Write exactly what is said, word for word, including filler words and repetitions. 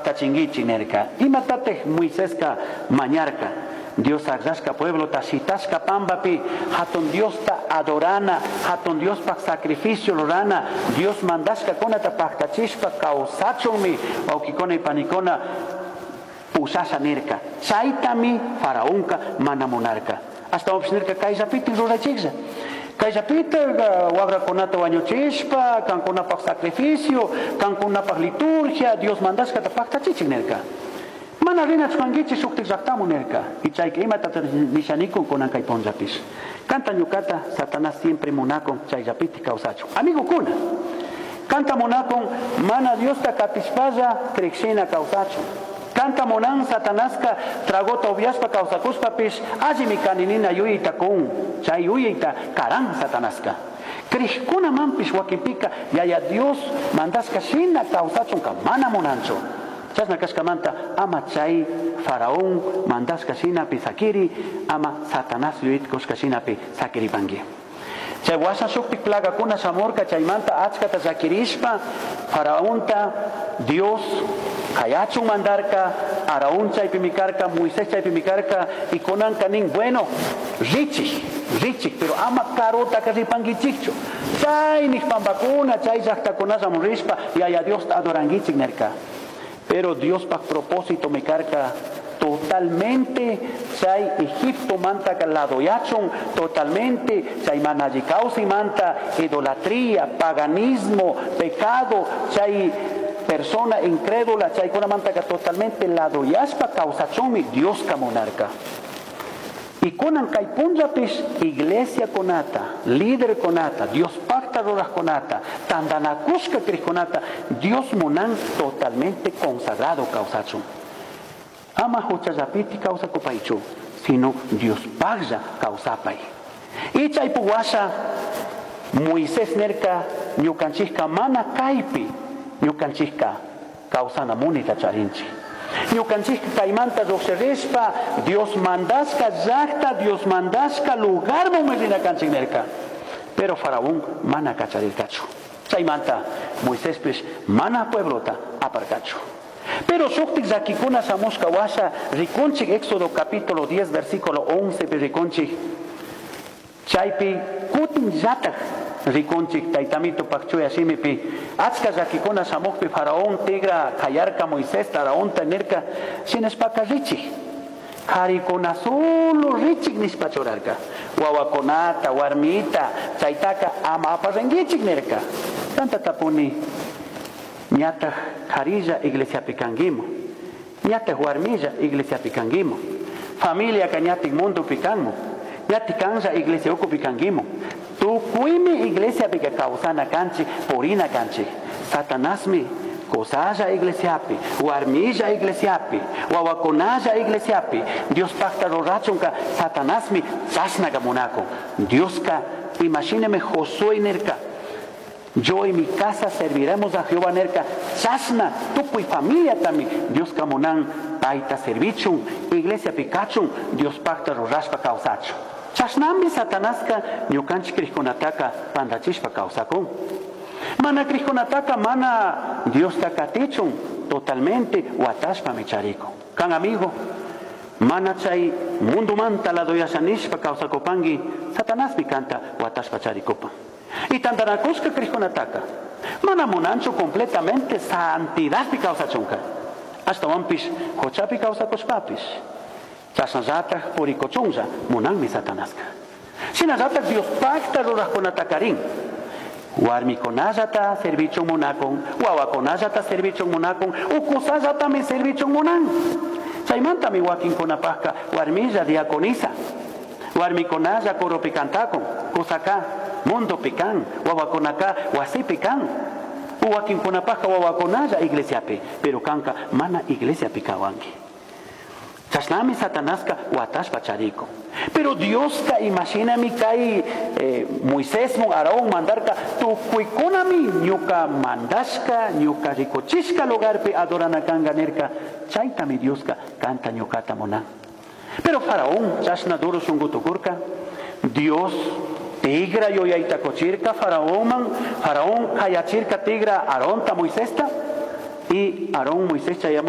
paktachingichi nerka. Imatatej Moisesca mañarca. Dios agrasca pueblo tashitasca pambapi, hatun Dios ta adorana, hatun Dios pa sacrificio lorana, Dios mandasca conata paktachishpa causachonmi, aukikona y panicona pusasa nerka. Chaitami faraonka mana monarca. Hasta opsnerka kaisapiti rurachigza. Kaisapita wagra conata wañuchishpa, kankuna pa sacrificio, kankuna pa liturgia, Dios mandasca ta paktachichig nerka. Mana rina chkangichi suktik zaktamu nerka. Y chayke ima tata nishanikon con ankay ponjapis. Canta ñukata Satanás siempre monakon chay yapiti causacho. Amigo kuna. Canta monakon mana Dios ta kapispaya krexena causacho. Canta monan Satanáska tragota obiaspa causacuspapis. Aji mi kaninina yuyita kun. Chay yuyita karan Satanáska. Krishkuna mampis wakipika yaya Dios mandaska shina causacho ka mana monancho. Chasna kaskamanta ama chay faraón mandas kasina pi sakiri ama Satanás yuit kos kasina pi sakiri bangi. Chay wasa suktik plaga kuna samorka chaymanta achkata sakirishpa faraónta Dios kayachun mandarka araún chay pimikarka Moisés chay pimikarka y konan kanin bueno richik richik pero ama karota karipangi chikcho chay nik pambakuna chay jakta kunasa murispa y aya Dios adorangichik nerka. Pero Dios para propósito me carga totalmente, chay Egipto manta calado yachon, totalmente, chay manajicausi manta, idolatría, paganismo, pecado, chay persona incrédula, chay con manta que totalmente lado yaspa causa chomi, Dios ka monarca. Y con ancay punjapis, iglesia conata, líder conata, Dios pacta roras conata, tandanakushka kris conata, Dios monan totalmente consagrado causacho. Ama huchazapiti causa copaicho, sino Dios pagja causapay. Y chaypuwasha, Moisés nerka, ñukanchika mana kaipi, ñukanchika causana munita charinchi. Ñukanchika kaymanta roxerespa, Dios mandasca llakta, Dios mandasca lugar momedina kanchinerka. Pero faraón mana kacharilkachu. Chaymanta Moisés pues mana pueblota aparcachu. Pero suktik zakikuna samuska washa rikonchik Éxodo capítulo diez versículo once pe rikonchik. Chaypi kutin yatak rikonchik taitamito pakchoy asimipi achka zakikuna samukpi faraón tegra kayarka Moisés taraón tenerka sinespaka richik harikuna solo richik nispachorarka wawakonata warmita chaytaka ama aparengichik nerka tanta tapuni ñata harilla iglesia pikangimo ñata warmilla iglesia pikangimo familia kañatik mundo pikanmo ñati kanja iglesia uku pikangimo tu kuimi iglesia pika causana canchi porina canchi Satanásmi cosaya iglesiapi warmilla iglesiapi wawakonaya iglesiapi Dios pacta rorachonka Satanásmi chasnaga monaco Dios ka imagíneme Josué nerka yo y mi casa serviremos a Jehová nerka chasna tu y familia también Dios ka monan paita servichun iglesia pikachun Dios pacta rorashpa causacho Chasnambi Satanaska ñukanchik krishkunataka pandachishpa causakun. Mana krishkunataka mana Dios takatichun totalmente watashpa michariko. Kan amigo, mana chay mundo manta la doyasanishpa causakopangi Satanasmi canta watashpa charikopa. Y tantanakushka krishkunataka mana monancho completamente santidadpi causachunka. Hasta wampis hochapi causakospapis. Chasnazata purikochunza monanmi Satanaska. Sinazata Dios pacta roras con atakarin. Warmi konazata servicho monakon, wawa konazata servicho monakon, ukusazata mi servicho monan. Saimanta mi wakin konapaka warmilla diaconisa. Warmi konaza koro picantakon, kusaka mundo pican, wawa konaka wasi pican. Uwakin konapaka wawa konaza iglesia pe, pero kanka mana iglesia pikawangi. Chasnami Satanaska watashpa chariko. Pero Dios ka imagínami kai eh, Moisés mo araón mandarka tu kuikonami nyuka mandashka nyuka rikochishka lugar pe adorana kanga nerka chaitami Dios ka canta nyukata mona. Pero faraón chasna duro sungutukurka Dios tigra yoyaita kochirka faraón man faraón kayachirka tigra aronta Moisés ta y Aarón Moisés chayamo